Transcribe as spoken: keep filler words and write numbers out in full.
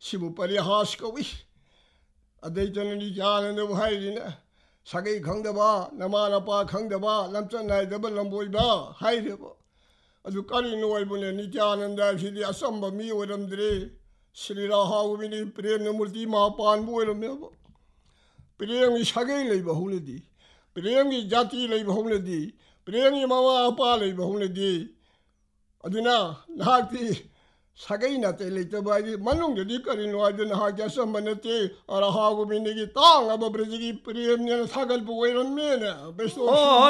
시부 빨리 하시거위. 아데이터는 이자는데 하이리네. 사기 강대바 나마나파 강대바 남천나이데바 람보이바 하이레바. 아주 까리 노을분에 니자는 달시디 아썸바 미오람들이 시리라 하우비니 프레임의 물티 마판 보이름메바. प्रेम की सगे ले बहुने दी प्रेम की जाति ले बहुने दी प्रेम की मामा अपा ले बहुने दी अदुना नाती सगे न ते ले तो बाजी मनुंग दी करिन वाज ना क्या संबंधते और हागु बिने की तांग अब ब्रज की प्रेम ने सागल पोइरन में ना बेसो